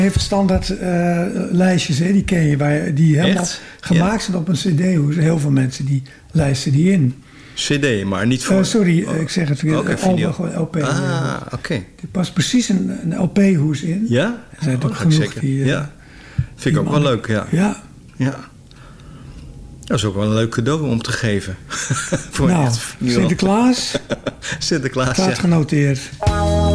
heeft standaard lijstjes, hè, die ken je, die helemaal gemaakt zijn op een cd-hoes. Heel veel mensen die lijsten die in. CD, maar niet voor... ik zeg het weer. Gewoon LP. Oké. Er past precies een LP-hoes in. Ja? Er zijn ook genoeg zeker. die... Vind ik ook wel leuk, ja. Ja. Dat is ook wel een leuk cadeau om te geven. Voor Sinterklaas. Sinterklaas, Staat genoteerd.